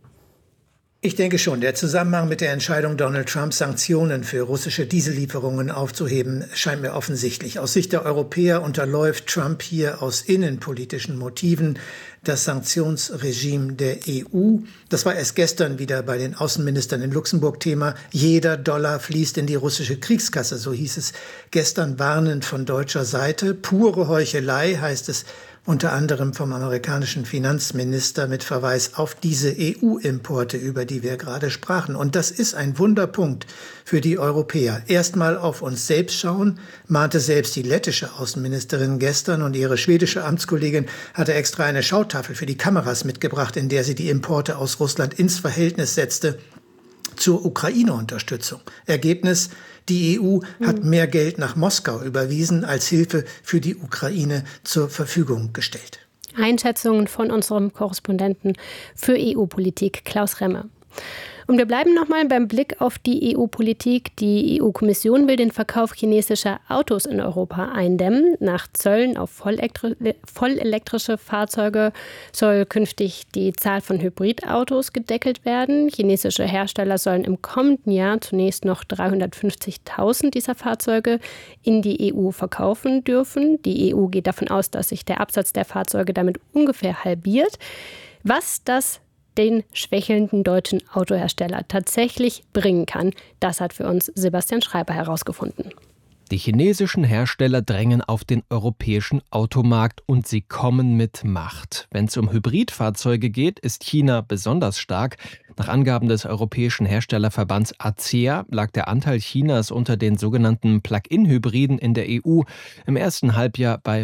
Ich denke schon, der Zusammenhang mit der Entscheidung Donald Trumps, Sanktionen für russische Diesellieferungen aufzuheben, scheint mir offensichtlich. Aus Sicht der Europäer unterläuft Trump hier aus innenpolitischen Motiven das Sanktionsregime der EU. Das war erst gestern wieder bei den Außenministern in Luxemburg Thema. Jeder Dollar fließt in die russische Kriegskasse, so hieß es gestern warnend von deutscher Seite. Pure Heuchelei, heißt es unter anderem vom amerikanischen Finanzminister mit Verweis auf diese EU-Importe, über die wir gerade sprachen. Und das ist ein Wunderpunkt für die Europäer. Erstmal auf uns selbst schauen, mahnte selbst die lettische Außenministerin gestern, und ihre schwedische Amtskollegin hatte extra eine Schautafel für die Kameras mitgebracht, in der sie die Importe aus Russland ins Verhältnis setzte zur Ukraine-Unterstützung. Ergebnis: Die EU hat mehr Geld nach Moskau überwiesen, als Hilfe für die Ukraine zur Verfügung gestellt. Einschätzungen von unserem Korrespondenten für EU-Politik, Klaus Remmer. Und wir bleiben nochmal beim Blick auf die EU-Politik. Die EU-Kommission will den Verkauf chinesischer Autos in Europa eindämmen. Nach Zöllen auf vollelektrische Fahrzeuge soll künftig die Zahl von Hybridautos gedeckelt werden. Chinesische Hersteller sollen im kommenden Jahr zunächst noch 350.000 dieser Fahrzeuge in die EU verkaufen dürfen. Die EU geht davon aus, dass sich der Absatz der Fahrzeuge damit ungefähr halbiert. Was das den schwächelnden deutschen Autohersteller tatsächlich bringen kann, das hat für uns Sebastian Schreiber herausgefunden. Die chinesischen Hersteller drängen auf den europäischen Automarkt und sie kommen mit Macht. Wenn es um Hybridfahrzeuge geht, ist China besonders stark. Nach Angaben des europäischen Herstellerverbands ACEA lag der Anteil Chinas unter den sogenannten Plug-in-Hybriden in der EU im ersten Halbjahr bei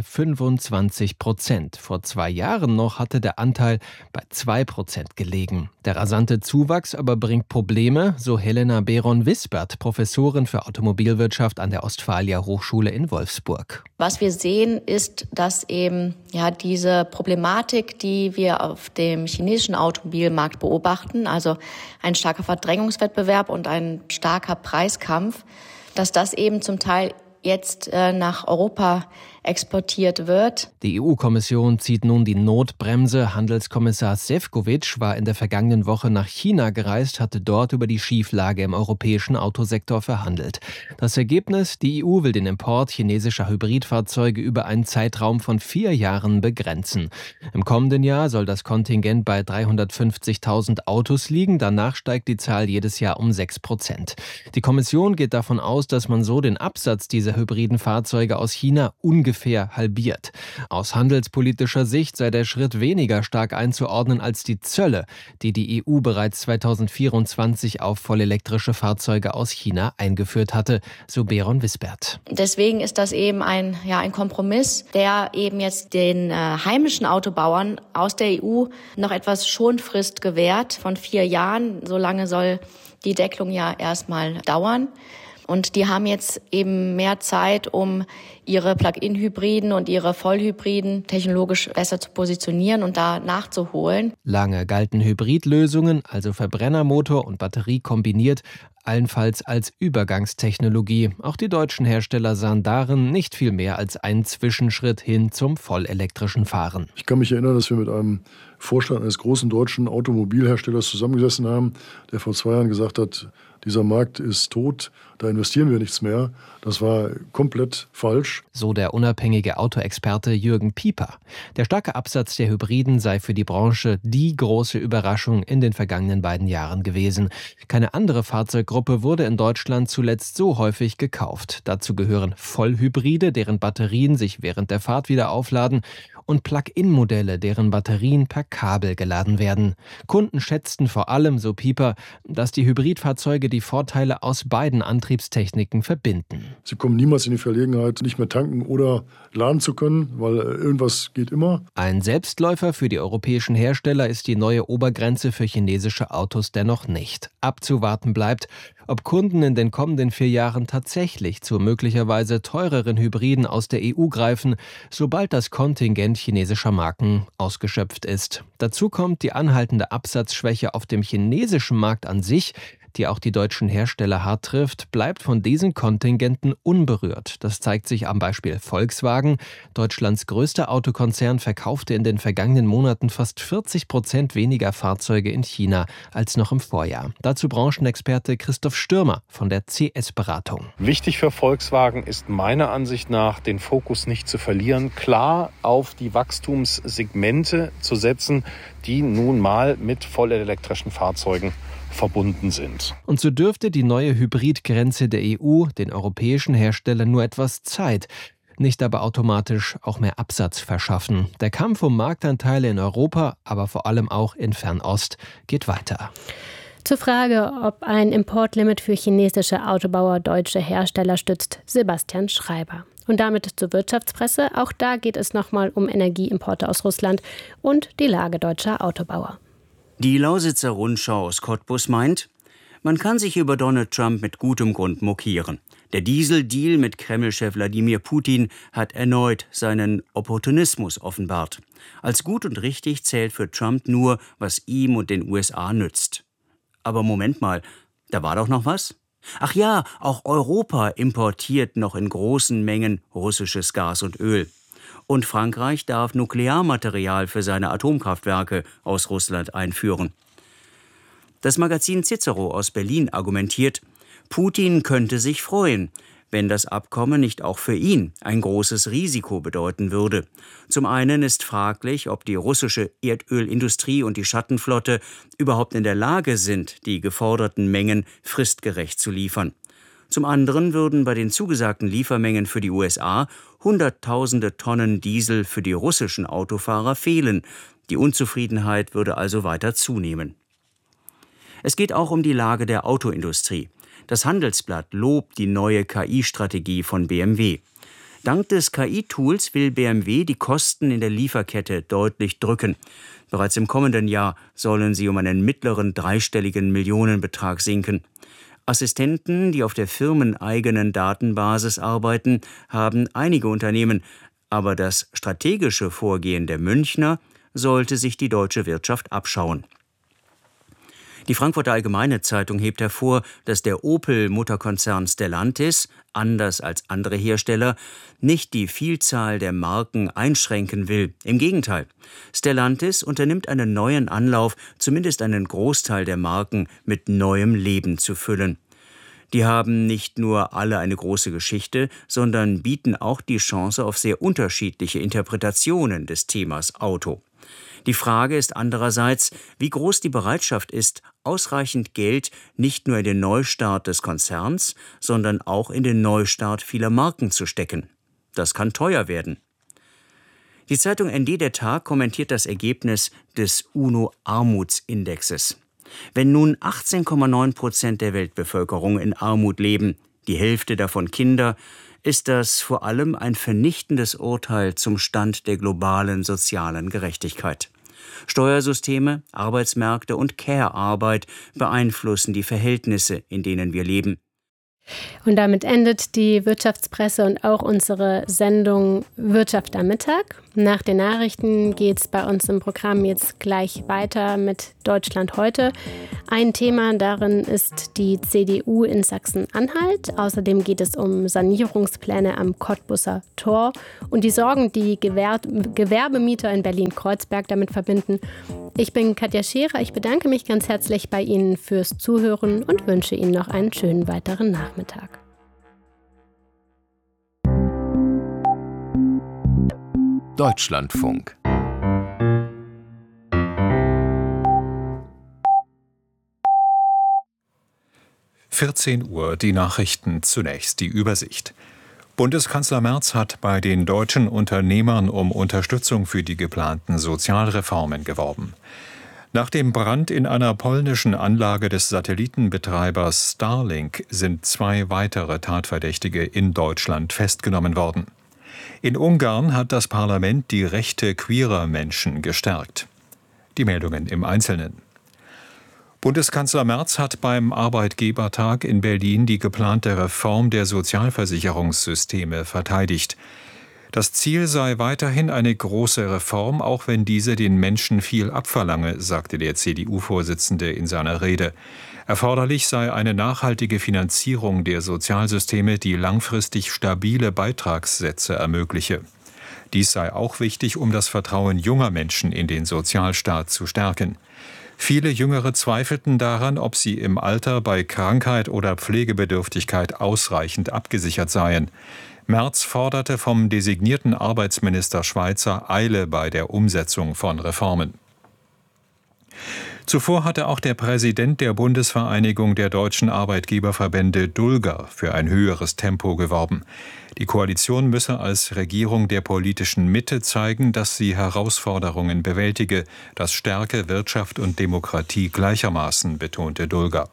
25%. Vor 2 Jahren noch hatte der Anteil bei 2% gelegen. Der rasante Zuwachs aber bringt Probleme, so Helena Beron-Wisbert, Professorin für Automobilwirtschaft an der Ostfalia Hochschule in Wolfsburg. Was wir sehen, ist, dass eben diese Problematik, die wir auf dem chinesischen Automobilmarkt beobachten, also ein starker Verdrängungswettbewerb und ein starker Preiskampf, dass das eben zum Teil jetzt nach Europa exportiert wird. Die EU-Kommission zieht nun die Notbremse. Handelskommissar Šefčovič war in der vergangenen Woche nach China gereist, hatte dort über die Schieflage im europäischen Autosektor verhandelt. Das Ergebnis: Die EU will den Import chinesischer Hybridfahrzeuge über einen Zeitraum von 4 Jahren begrenzen. Im kommenden Jahr soll das Kontingent bei 350.000 Autos liegen. Danach steigt die Zahl jedes Jahr um 6%. Die Kommission geht davon aus, dass man so den Absatz dieser hybriden Fahrzeuge aus China ungefähr ungefähr halbiert. Aus handelspolitischer Sicht sei der Schritt weniger stark einzuordnen als die Zölle, die die EU bereits 2024 auf vollelektrische Fahrzeuge aus China eingeführt hatte, so Beron Wisbert. Deswegen ist das eben ein Kompromiss, der eben jetzt den heimischen Autobauern aus der EU noch etwas Schonfrist gewährt von 4 Jahren. So lange soll die Deckelung ja erstmal dauern. Und die haben jetzt eben mehr Zeit, um ihre Plug-in-Hybriden und ihre Vollhybriden technologisch besser zu positionieren und da nachzuholen. Lange galten Hybridlösungen, also Verbrennermotor und Batterie kombiniert, allenfalls als Übergangstechnologie. Auch die deutschen Hersteller sahen darin nicht viel mehr als einen Zwischenschritt hin zum vollelektrischen Fahren. Ich kann mich erinnern, dass wir mit einem Vorstand eines großen deutschen Automobilherstellers zusammengesessen haben, der vor 2 Jahren gesagt hat, dieser Markt ist tot, da investieren wir nichts mehr. Das war komplett falsch. So der unabhängige Autoexperte Jürgen Pieper. Der starke Absatz der Hybriden sei für die Branche die große Überraschung in den vergangenen beiden Jahren gewesen. Keine andere Fahrzeuggruppe wurde in Deutschland zuletzt so häufig gekauft. Dazu gehören Vollhybride, deren Batterien sich während der Fahrt wieder aufladen, und Plug-in-Modelle, deren Batterien per Kabel geladen werden. Kunden schätzten vor allem, so Pieper, dass die Hybridfahrzeuge die Vorteile aus beiden Antriebstechniken verbinden. Sie kommen niemals in die Verlegenheit, nicht mehr tanken oder laden zu können, weil irgendwas geht immer. Ein Selbstläufer für die europäischen Hersteller ist die neue Obergrenze für chinesische Autos dennoch nicht. Abzuwarten bleibt, ob Kunden in den kommenden 4 Jahren tatsächlich zu möglicherweise teureren Hybriden aus der EU greifen, sobald das Kontingent chinesischer Marken ausgeschöpft ist. Dazu kommt die anhaltende Absatzschwäche auf dem chinesischen Markt an sich, die auch die deutschen Hersteller hart trifft, bleibt von diesen Kontingenten unberührt. Das zeigt sich am Beispiel Volkswagen. Deutschlands größter Autokonzern verkaufte in den vergangenen Monaten fast 40% weniger Fahrzeuge in China als noch im Vorjahr. Dazu Branchenexperte Christoph Stürmer von der CS-Beratung. Wichtig für Volkswagen ist meiner Ansicht nach, den Fokus nicht zu verlieren, klar auf die Wachstumssegmente zu setzen, die nun mal mit vollelektrischen Fahrzeugen verbunden sind. Und so dürfte die neue Hybridgrenze der EU den europäischen Herstellern nur etwas Zeit, nicht aber automatisch auch mehr Absatz verschaffen. Der Kampf um Marktanteile in Europa, aber vor allem auch in Fernost, geht weiter. Zur Frage, ob ein Importlimit für chinesische Autobauer deutsche Hersteller stützt, Sebastian Schreiber. Und damit zur Wirtschaftspresse. Auch da geht es nochmal um Energieimporte aus Russland und die Lage deutscher Autobauer. Die Lausitzer Rundschau aus Cottbus meint, man kann sich über Donald Trump mit gutem Grund mokieren. Der Dieseldeal mit Kreml-Chef Wladimir Putin hat erneut seinen Opportunismus offenbart. Als gut und richtig zählt für Trump nur, was ihm und den USA nützt. Aber Moment mal, da war doch noch was? Ach ja, auch Europa importiert noch in großen Mengen russisches Gas und Öl. Und Frankreich darf Nuklearmaterial für seine Atomkraftwerke aus Russland einführen. Das Magazin Cicero aus Berlin argumentiert, Putin könnte sich freuen, wenn das Abkommen nicht auch für ihn ein großes Risiko bedeuten würde. Zum einen ist fraglich, ob die russische Erdölindustrie und die Schattenflotte überhaupt in der Lage sind, die geforderten Mengen fristgerecht zu liefern. Zum anderen würden bei den zugesagten Liefermengen für die USA Hunderttausende Tonnen Diesel für die russischen Autofahrer fehlen. Die Unzufriedenheit würde also weiter zunehmen. Es geht auch um die Lage der Autoindustrie. Das Handelsblatt lobt die neue KI-Strategie von BMW. Dank des KI-Tools will BMW die Kosten in der Lieferkette deutlich drücken. Bereits im kommenden Jahr sollen sie um einen mittleren dreistelligen Millionenbetrag sinken. Assistenten, die auf der firmeneigenen Datenbasis arbeiten, haben einige Unternehmen. Aber das strategische Vorgehen der Münchner sollte sich die deutsche Wirtschaft abschauen. Die Frankfurter Allgemeine Zeitung hebt hervor, dass der Opel-Mutterkonzern Stellantis, anders als andere Hersteller, nicht die Vielzahl der Marken einschränken will. Im Gegenteil, Stellantis unternimmt einen neuen Anlauf, zumindest einen Großteil der Marken mit neuem Leben zu füllen. Die haben nicht nur alle eine große Geschichte, sondern bieten auch die Chance auf sehr unterschiedliche Interpretationen des Themas Auto. Die Frage ist andererseits, wie groß die Bereitschaft ist, ausreichend Geld nicht nur in den Neustart des Konzerns, sondern auch in den Neustart vieler Marken zu stecken. Das kann teuer werden. Die Zeitung ND Der Tag kommentiert das Ergebnis des UNO-Armutsindexes. Wenn nun 18,9% der Weltbevölkerung in Armut leben, die Hälfte davon Kinder, ist das vor allem ein vernichtendes Urteil zum Stand der globalen sozialen Gerechtigkeit. Steuersysteme, Arbeitsmärkte und Care-Arbeit beeinflussen die Verhältnisse, in denen wir leben. Und damit endet die Wirtschaftspresse und auch unsere Sendung Wirtschaft am Mittag. Nach den Nachrichten geht es bei uns im Programm jetzt gleich weiter mit Deutschland heute. Ein Thema darin ist die CDU in Sachsen-Anhalt. Außerdem geht es um Sanierungspläne am Cottbuser Tor und die Sorgen, die Gewerbemieter in Berlin-Kreuzberg damit verbinden. Ich bin Katja Scherer. Ich bedanke mich ganz herzlich bei Ihnen fürs Zuhören und wünsche Ihnen noch einen schönen weiteren Nachmittag. Deutschlandfunk. (14 Uhr), die Nachrichten zunächst, die Übersicht. Bundeskanzler Merz hat bei den deutschen Unternehmern um Unterstützung für die geplanten Sozialreformen geworben. Nach dem Brand in einer polnischen Anlage des Satellitenbetreibers Starlink sind 2 weitere Tatverdächtige in Deutschland festgenommen worden. In Ungarn hat das Parlament die Rechte queerer Menschen gestärkt. Die Meldungen im Einzelnen. Bundeskanzler Merz hat beim Arbeitgebertag in Berlin die geplante Reform der Sozialversicherungssysteme verteidigt. Das Ziel sei weiterhin eine große Reform, auch wenn diese den Menschen viel abverlange, sagte der CDU-Vorsitzende in seiner Rede. Erforderlich sei eine nachhaltige Finanzierung der Sozialsysteme, die langfristig stabile Beitragssätze ermögliche. Dies sei auch wichtig, um das Vertrauen junger Menschen in den Sozialstaat zu stärken. Viele Jüngere zweifelten daran, ob sie im Alter bei Krankheit oder Pflegebedürftigkeit ausreichend abgesichert seien. Merz forderte vom designierten Arbeitsminister Schweizer Eile bei der Umsetzung von Reformen. Zuvor hatte auch der Präsident der Bundesvereinigung der deutschen Arbeitgeberverbände DULGA für ein höheres Tempo geworben. Die Koalition müsse als Regierung der politischen Mitte zeigen, dass sie Herausforderungen bewältige, das stärke Wirtschaft und Demokratie gleichermaßen, betonte DULGA.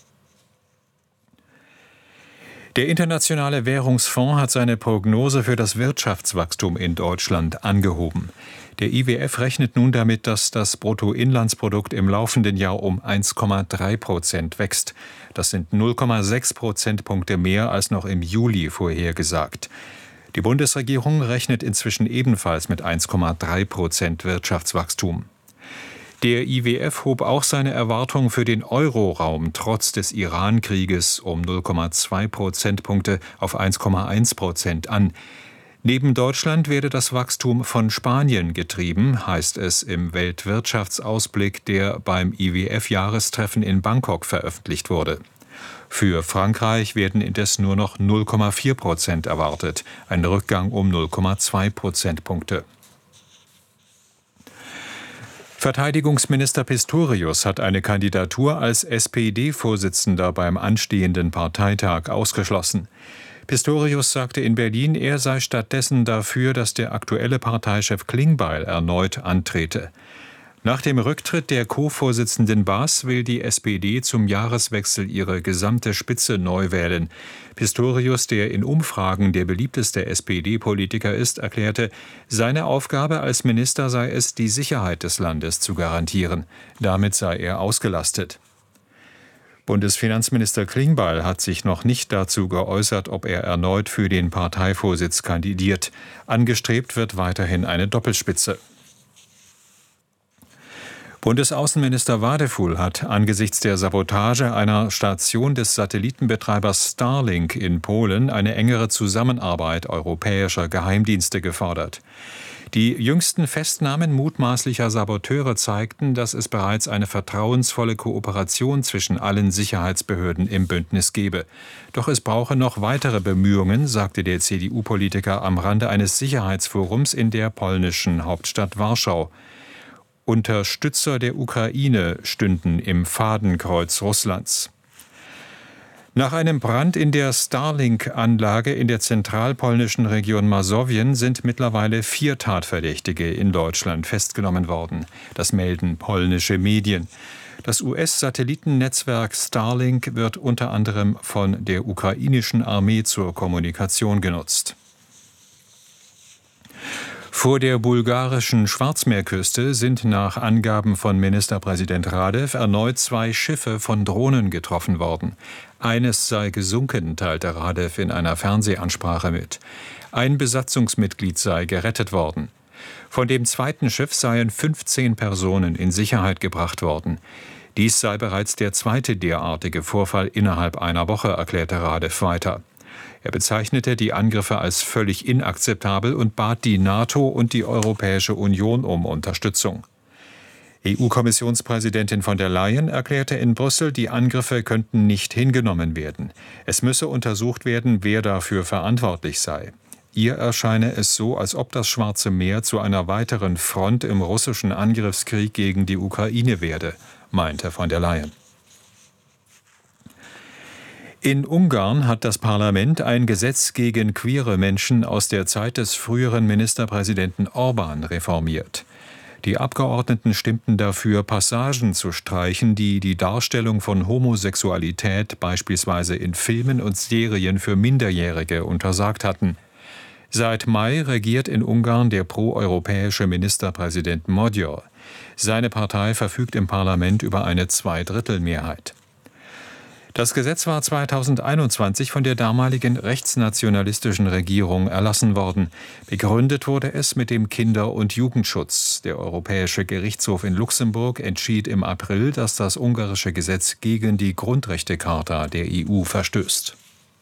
Der Internationale Währungsfonds hat seine Prognose für das Wirtschaftswachstum in Deutschland angehoben. Der IWF rechnet nun damit, dass das Bruttoinlandsprodukt im laufenden Jahr um 1,3% wächst. Das sind 0,6 Prozentpunkte mehr als noch im Juli vorhergesagt. Die Bundesregierung rechnet inzwischen ebenfalls mit 1,3% Wirtschaftswachstum. Der IWF hob auch seine Erwartung für den Euroraum trotz des Iran-Krieges um 0,2 Prozentpunkte auf 1,1% an. Neben Deutschland werde das Wachstum von Spanien getrieben, heißt es im Weltwirtschaftsausblick, der beim IWF-Jahrestreffen in Bangkok veröffentlicht wurde. Für Frankreich werden indes nur noch 0,4% erwartet, ein Rückgang um 0,2 Prozentpunkte. Verteidigungsminister Pistorius hat eine Kandidatur als SPD-Vorsitzender beim anstehenden Parteitag ausgeschlossen. Pistorius sagte in Berlin, er sei stattdessen dafür, dass der aktuelle Parteichef Klingbeil erneut antrete. Nach dem Rücktritt der Co-Vorsitzenden Baas will die SPD zum Jahreswechsel ihre gesamte Spitze neu wählen. Pistorius, der in Umfragen der beliebteste SPD-Politiker ist, erklärte, seine Aufgabe als Minister sei es, die Sicherheit des Landes zu garantieren. Damit sei er ausgelastet. Bundesfinanzminister Klingbeil hat sich noch nicht dazu geäußert, ob er erneut für den Parteivorsitz kandidiert. Angestrebt wird weiterhin eine Doppelspitze. Bundesaußenminister Wadefuhl hat angesichts der Sabotage einer Station des Satellitenbetreibers Starlink in Polen eine engere Zusammenarbeit europäischer Geheimdienste gefordert. Die jüngsten Festnahmen mutmaßlicher Saboteure zeigten, dass es bereits eine vertrauensvolle Kooperation zwischen allen Sicherheitsbehörden im Bündnis gebe. Doch es brauche noch weitere Bemühungen, sagte der CDU-Politiker am Rande eines Sicherheitsforums in der polnischen Hauptstadt Warschau. Unterstützer der Ukraine stünden im Fadenkreuz Russlands. Nach einem Brand in der Starlink-Anlage in der zentralpolnischen Region Masowien sind mittlerweile 4 Tatverdächtige in Deutschland festgenommen worden. Das melden polnische Medien. Das US-Satellitennetzwerk Starlink wird unter anderem von der ukrainischen Armee zur Kommunikation genutzt. Vor der bulgarischen Schwarzmeerküste sind nach Angaben von Ministerpräsident Radev erneut 2 Schiffe von Drohnen getroffen worden. Eines sei gesunken, teilte Radev in einer Fernsehansprache mit. Ein Besatzungsmitglied sei gerettet worden. Von dem zweiten Schiff seien 15 Personen in Sicherheit gebracht worden. Dies sei bereits der zweite derartige Vorfall innerhalb einer Woche, erklärte Radev weiter. Er bezeichnete die Angriffe als völlig inakzeptabel und bat die NATO und die Europäische Union um Unterstützung. EU-Kommissionspräsidentin von der Leyen erklärte in Brüssel, die Angriffe könnten nicht hingenommen werden. Es müsse untersucht werden, wer dafür verantwortlich sei. Ihr erscheine es so, als ob das Schwarze Meer zu einer weiteren Front im russischen Angriffskrieg gegen die Ukraine werde, meinte von der Leyen. In Ungarn hat das Parlament ein Gesetz gegen queere Menschen aus der Zeit des früheren Ministerpräsidenten Orbán reformiert. Die Abgeordneten stimmten dafür, Passagen zu streichen, die die Darstellung von Homosexualität beispielsweise in Filmen und Serien für Minderjährige untersagt hatten. Seit Mai regiert in Ungarn der proeuropäische Ministerpräsident Magyar. Seine Partei verfügt im Parlament über eine Zweidrittelmehrheit. Das Gesetz war 2021 von der damaligen rechtsnationalistischen Regierung erlassen worden. Begründet wurde es mit dem Kinder- und Jugendschutz. Der Europäische Gerichtshof in Luxemburg entschied im April, dass das ungarische Gesetz gegen die Grundrechtecharta der EU verstößt.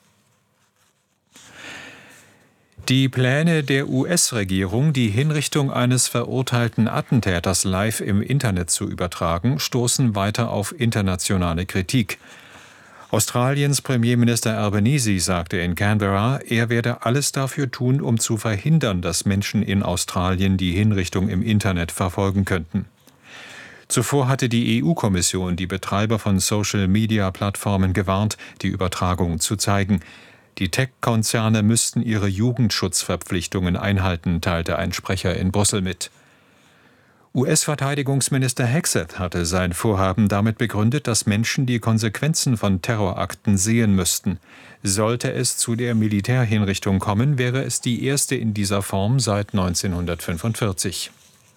Die Pläne der US-Regierung, die Hinrichtung eines verurteilten Attentäters live im Internet zu übertragen, stoßen weiter auf internationale Kritik. Australiens Premierminister Albanese sagte in Canberra, er werde alles dafür tun, um zu verhindern, dass Menschen in Australien die Hinrichtung im Internet verfolgen könnten. Zuvor hatte die EU-Kommission die Betreiber von Social-Media-Plattformen gewarnt, die Übertragung zu zeigen. Die Tech-Konzerne müssten ihre Jugendschutzverpflichtungen einhalten, teilte ein Sprecher in Brüssel mit. US-Verteidigungsminister Hegseth hatte sein Vorhaben damit begründet, dass Menschen die Konsequenzen von Terrorakten sehen müssten. Sollte es zu der Militärhinrichtung kommen, wäre es die erste in dieser Form seit 1945.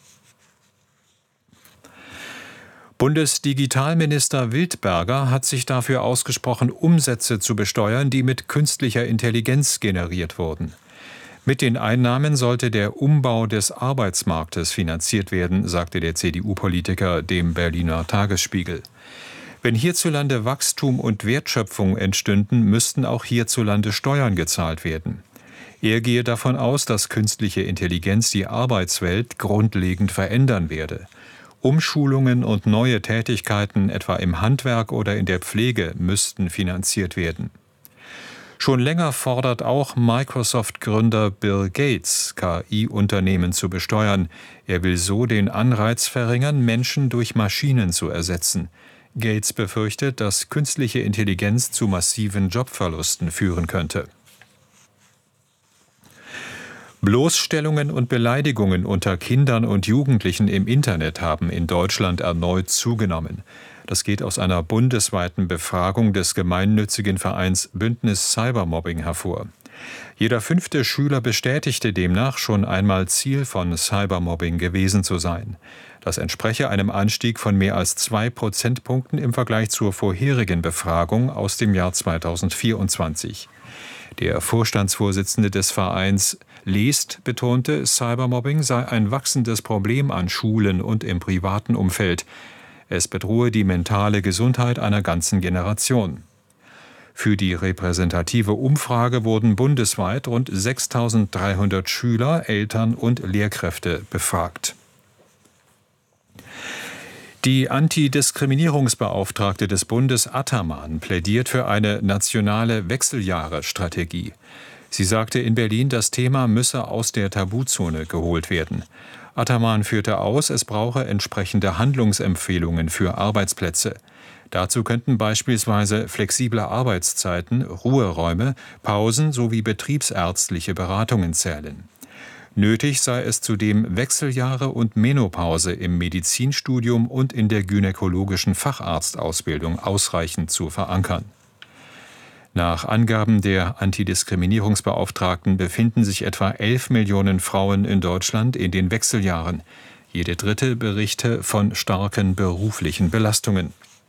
Bundesdigitalminister Wildberger hat sich dafür ausgesprochen, Umsätze zu besteuern, die mit künstlicher Intelligenz generiert wurden. Mit den Einnahmen sollte der Umbau des Arbeitsmarktes finanziert werden, sagte der CDU-Politiker dem Berliner Tagesspiegel. Wenn hierzulande Wachstum und Wertschöpfung entstünden, müssten auch hierzulande Steuern gezahlt werden. Er gehe davon aus, dass künstliche Intelligenz die Arbeitswelt grundlegend verändern werde. Umschulungen und neue Tätigkeiten, etwa im Handwerk oder in der Pflege, müssten finanziert werden. Schon länger fordert auch Microsoft-Gründer Bill Gates, KI-Unternehmen zu besteuern. Er will so den Anreiz verringern, Menschen durch Maschinen zu ersetzen. Gates befürchtet, dass künstliche Intelligenz zu massiven Jobverlusten führen könnte. Bloßstellungen und Beleidigungen unter Kindern und Jugendlichen im Internet haben in Deutschland erneut zugenommen. Das geht aus einer bundesweiten Befragung des gemeinnützigen Vereins Bündnis Cybermobbing hervor. Jeder 5. Schüler bestätigte demnach, schon einmal Ziel von Cybermobbing gewesen zu sein. Das entspreche einem Anstieg von mehr als 2 Prozentpunkten im Vergleich zur vorherigen Befragung aus dem Jahr 2024. Der Vorstandsvorsitzende des Vereins Leest betonte, Cybermobbing sei ein wachsendes Problem an Schulen und im privaten Umfeld. Es bedrohe die mentale Gesundheit einer ganzen Generation. Für die repräsentative Umfrage wurden bundesweit rund 6.300 Schüler, Eltern und Lehrkräfte befragt. Die Antidiskriminierungsbeauftragte des Bundes Ataman plädiert für eine nationale Wechseljahre-Strategie. Sie sagte in Berlin, das Thema müsse aus der Tabuzone geholt werden. Ataman führte aus, es brauche entsprechende Handlungsempfehlungen für Arbeitsplätze. Dazu könnten beispielsweise flexible Arbeitszeiten, Ruheräume, Pausen sowie betriebsärztliche Beratungen zählen. Nötig sei es zudem, Wechseljahre und Menopause im Medizinstudium und in der gynäkologischen Facharztausbildung ausreichend zu verankern. Nach Angaben der Antidiskriminierungsbeauftragten befinden sich etwa 11 Millionen Frauen in Deutschland in den Wechseljahren. Jede dritte berichte von starken beruflichen Belastungen.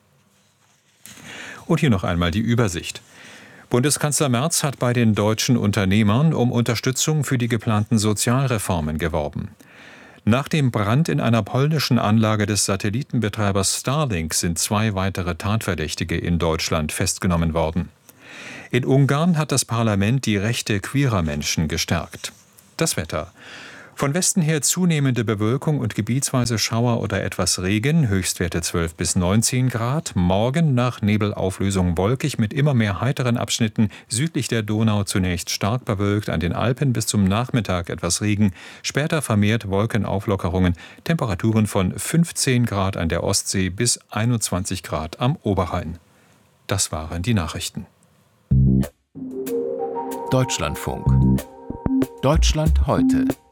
Und hier noch einmal die Übersicht. Bundeskanzler Merz hat bei den deutschen Unternehmern um Unterstützung für die geplanten Sozialreformen geworben. Nach dem Brand in einer polnischen Anlage des Satellitenbetreibers Starlink sind 2 weitere Tatverdächtige in Deutschland festgenommen worden. In Ungarn hat das Parlament die Rechte queerer Menschen gestärkt. Das Wetter. Von Westen her zunehmende Bewölkung und gebietsweise Schauer oder etwas Regen, Höchstwerte 12 bis 19 Grad. Morgen nach Nebelauflösung wolkig mit immer mehr heiteren Abschnitten. Südlich der Donau zunächst stark bewölkt, an den Alpen bis zum Nachmittag etwas Regen. Später vermehrt Wolkenauflockerungen. Temperaturen von 15 Grad an der Ostsee bis 21 Grad am Oberrhein. Das waren die Nachrichten. Deutschlandfunk. Deutschland heute.